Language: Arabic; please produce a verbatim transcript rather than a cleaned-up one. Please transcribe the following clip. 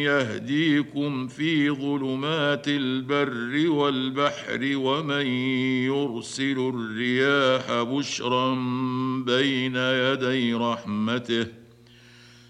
يهديكم في ظلمات البر والبحر ومن يرسل الرياح بشرا بين يدي رحمته